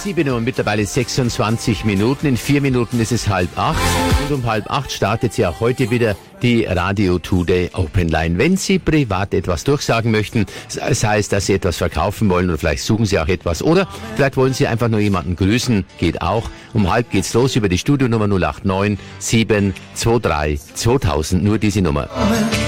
7 Uhr, mittlerweile 26 Minuten. In 4 Minuten ist es 7:30. Und um 7:30 startet ja auch heute wieder die Radio Today Open Line. Wenn Sie privat etwas durchsagen möchten, sei es, dass Sie etwas verkaufen wollen oder vielleicht suchen Sie auch etwas oder vielleicht wollen Sie einfach nur jemanden grüßen, geht auch. Um 7:30 geht's los über die Studionummer 089 723 2000, nur diese Nummer.